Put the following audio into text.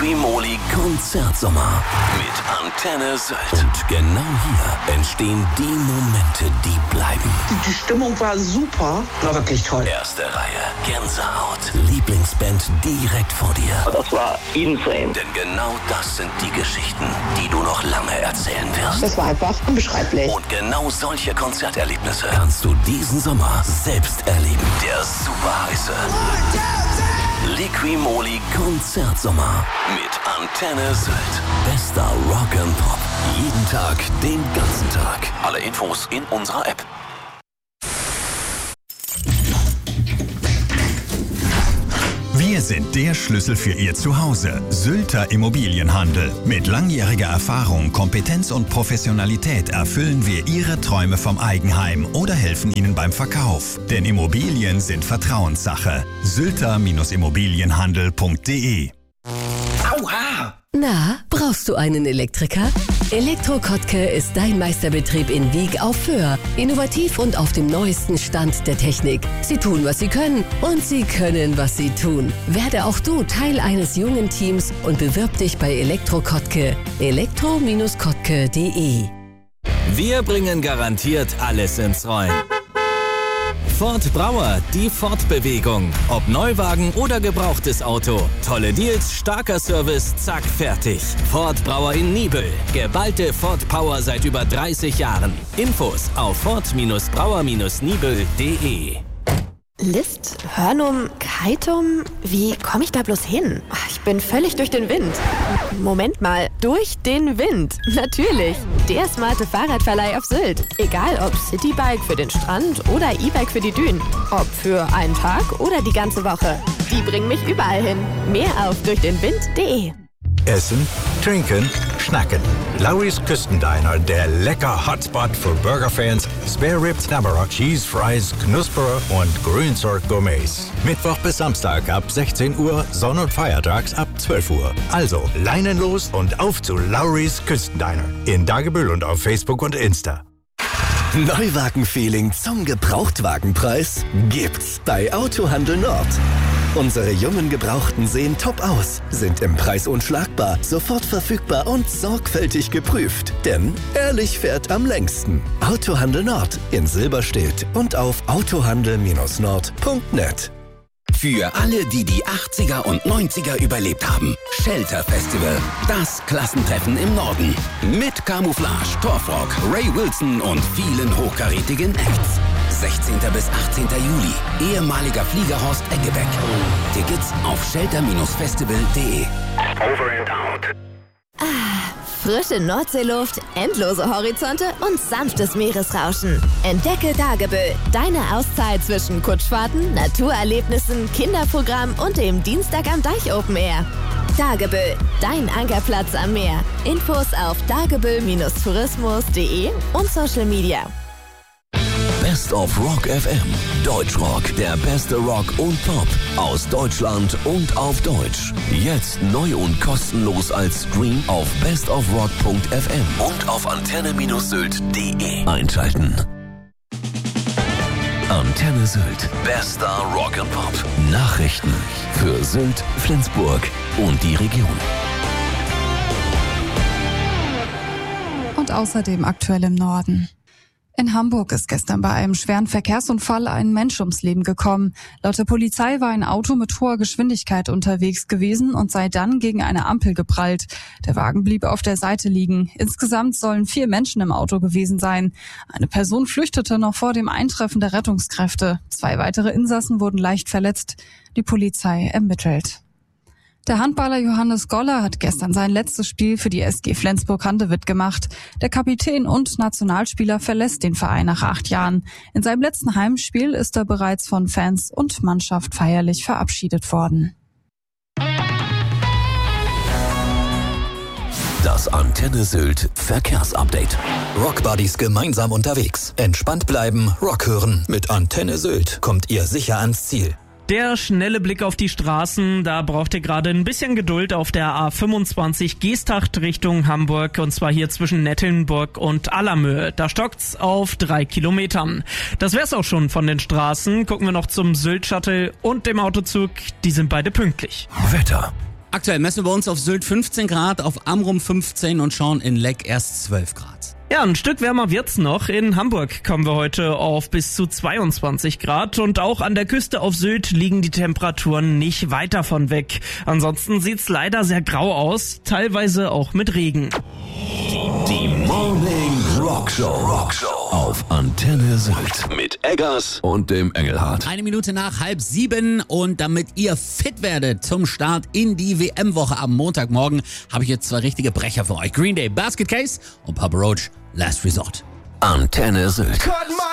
Liqui-Moly Konzertsommer mit Antenne Sylt. Und genau hier entstehen die Momente, die bleiben. Die Stimmung war super. War wirklich toll. Erste Reihe, Gänsehaut, Lieblingsband direkt vor dir. Das war insane. Denn genau das sind die Geschichten, die du noch lange erzählen wirst. Das war einfach unbeschreiblich. Und genau solche Konzerterlebnisse kannst du diesen Sommer selbst erleben. Der super heiße Liqui-Moly Konzertsommer mit Antenne Sylt. Bester Rock and Pop. Jeden Tag, den ganzen Tag. Alle Infos in unserer App. Wir sind der Schlüssel für Ihr Zuhause. Sylter Immobilienhandel. Mit langjähriger Erfahrung, Kompetenz und Professionalität erfüllen wir Ihre Träume vom Eigenheim oder helfen Ihnen beim Verkauf. Denn Immobilien sind Vertrauenssache. sylter-immobilienhandel.de. Aua! Na, brauchst du einen Elektriker? Elektro Kottke ist dein Meisterbetrieb in Wieg auf Föhr. Innovativ und auf dem neuesten Stand der Technik. Sie tun, was sie können und sie können, was sie tun. Werde auch du Teil eines jungen Teams und bewirb dich bei Elektro Kottke. elektro-kottke.de. Wir bringen garantiert alles ins Rollen. Ford Brauer, die Fortbewegung. Ob Neuwagen oder gebrauchtes Auto. Tolle Deals, starker Service, zack, fertig. Ford Brauer in Nibel. Geballte Ford Power seit über 30 Jahren. Infos auf ford-brauer-nibel.de. List, Hörnum, Keitum, wie komme ich da bloß hin? Ich bin völlig durch den Wind. Moment mal, durch den Wind. Natürlich, der smarte Fahrradverleih auf Sylt. Egal ob Citybike für den Strand oder E-Bike für die Dünen. Ob für einen Tag oder die ganze Woche. Die bringen mich überall hin. Mehr auf durchdenwind.de. Essen, trinken, schnacken. Lowry's Küstendiner, der lecker Hotspot für Burgerfans, Spare Ribs, Knabberer, Cheese Fries, Knusperer und Grünzeug Gourmets. Mittwoch bis Samstag ab 16 Uhr, Sonn- und Feiertags ab 12 Uhr. Also Leinen los und auf zu Lowry's Küstendiner. In Dagebüll und auf Facebook und Insta. Neuwagen-Feeling zum Gebrauchtwagenpreis gibt's bei Autohandel Nord. Unsere jungen Gebrauchten sehen top aus, sind im Preis unschlagbar, sofort verfügbar und sorgfältig geprüft. Denn ehrlich fährt am längsten. Autohandel Nord in Silberstedt und auf autohandel-nord.net. Für alle, die die 80er und 90er überlebt haben. Shelter Festival, das Klassentreffen im Norden. Mit Camouflage, Torfrock, Ray Wilson und vielen hochkarätigen Acts. 16. bis 18. Juli, ehemaliger Fliegerhorst Eggebeck. Tickets auf shelter-festival.de. Over and out. Frische Nordseeluft, endlose Horizonte und sanftes Meeresrauschen. Entdecke Dagebüll, deine Auszeit zwischen Kutschfahrten, Naturerlebnissen, Kinderprogramm und dem Dienstag am Deich Open Air. Dagebüll, dein Ankerplatz am Meer. Infos auf dagebüll-tourismus.de und Social Media. Best of Rock FM. Deutschrock, der beste Rock und Pop aus Deutschland und auf Deutsch. Jetzt neu und kostenlos als Stream auf bestofrock.fm und auf antenne-sylt.de einschalten. Antenne Sylt. Bester Rock and Pop. Nachrichten für Sylt, Flensburg und die Region. Und außerdem aktuell im Norden. In Hamburg ist gestern bei einem schweren Verkehrsunfall ein Mensch ums Leben gekommen. Laut der Polizei war ein Auto mit hoher Geschwindigkeit unterwegs gewesen und sei dann gegen eine Ampel geprallt. Der Wagen blieb auf der Seite liegen. Insgesamt sollen 4 Menschen im Auto gewesen sein. Eine Person flüchtete noch vor dem Eintreffen der Rettungskräfte. 2 weitere Insassen wurden leicht verletzt. Die Polizei ermittelt. Der Handballer Johannes Goller hat gestern sein letztes Spiel für die SG Flensburg-Handewitt gemacht. Der Kapitän und Nationalspieler verlässt den Verein nach 8 Jahren. In seinem letzten Heimspiel ist er bereits von Fans und Mannschaft feierlich verabschiedet worden. Das Antenne Sylt Verkehrsupdate. Rockbuddies gemeinsam unterwegs. Entspannt bleiben, Rock hören. Mit Antenne Sylt kommt ihr sicher ans Ziel. Der schnelle Blick auf die Straßen, da braucht ihr gerade ein bisschen Geduld auf der A25 Geesthacht Richtung Hamburg, und zwar hier zwischen Nettelnburg und Allermöhe. Da stockt's auf 3 Kilometern. Das wär's auch schon von den Straßen. Gucken wir noch zum Sylt-Shuttle und dem Autozug. Die sind beide pünktlich. Wetter. Aktuell messen wir bei uns auf Sylt 15 Grad, auf Amrum 15 und schauen in Leck erst 12 Grad. Ja, ein Stück wärmer wird's noch. In Hamburg kommen wir heute auf bis zu 22 Grad und auch an der Küste auf Sylt liegen die Temperaturen nicht weit davon weg. Ansonsten sieht's leider sehr grau aus, teilweise auch mit Regen. Die Morning Rockshow auf Antenne Sylt mit Eggers und dem Engelhardt. 1 Minute nach 6:30 und damit ihr fit werdet zum Start in die WM-Woche am Montagmorgen, habe ich jetzt 2 richtige Brecher für euch. Green Day, Basket Case und Papa Roach, Last Resort. Antenne Sylt.